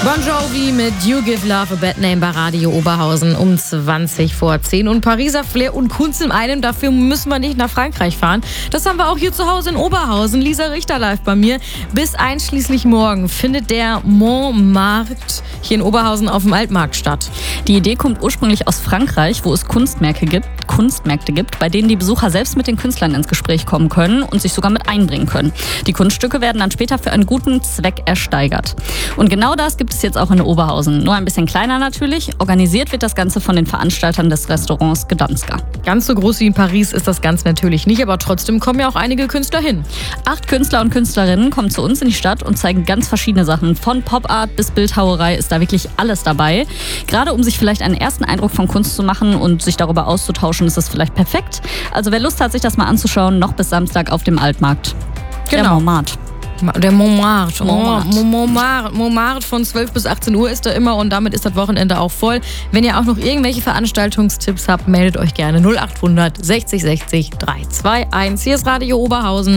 Bon Jovi mit You Give Love a Bad Name bei Radio Oberhausen um 20 vor 10. Und Pariser Flair und Kunst in einem, dafür müssen wir nicht nach Frankreich fahren. Das haben wir auch hier zu Hause in Oberhausen. Lisa Richter live bei mir. Bis einschließlich morgen findet der Montmartre hier in Oberhausen auf dem Altmarkt statt. Die Idee kommt ursprünglich aus Frankreich, wo es Kunstmärkte gibt, bei denen die Besucher selbst mit den Künstlern ins Gespräch kommen können und sich sogar mit einbringen können. Die Kunststücke werden dann später für einen guten Zweck ersteigert. Und genau das gibt es jetzt auch in Oberhausen. Nur ein bisschen kleiner natürlich. Organisiert wird das Ganze von den Veranstaltern des Restaurants Gdanska. Ganz so groß wie in Paris ist das Ganze natürlich nicht, aber trotzdem kommen ja auch einige Künstler hin. 8 Künstler und Künstlerinnen kommen zu uns in die Stadt und zeigen ganz verschiedene Sachen. Von Pop-Art bis Bildhauerei ist da wirklich alles dabei. Gerade um sich vielleicht einen ersten Eindruck von Kunst zu machen und sich darüber auszutauschen, ist es vielleicht perfekt. Also wer Lust hat, sich das mal anzuschauen, noch bis Samstag auf dem Altmarkt. Genau. Der Montmartre. Montmartre. Montmartre von 12 bis 18 Uhr ist da immer und damit ist das Wochenende auch voll. Wenn ihr auch noch irgendwelche Veranstaltungstipps habt, meldet euch gerne 0800 60 60 321. Hier ist Radio Oberhausen.